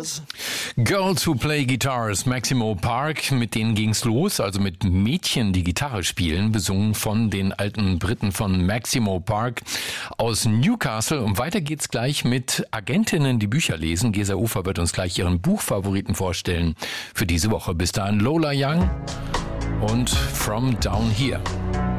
Guitars. Girls Who Play Guitars, Maximo Park, mit denen ging's los, also mit Mädchen, die Gitarre spielen, besungen von den alten Briten von Maximo Park aus Newcastle. Und weiter geht's gleich mit Agentinnen, die Bücher lesen. Gesa Ufer wird uns gleich ihren Buchfavoriten vorstellen für diese Woche. Bis dahin Lola Young und From Down Here.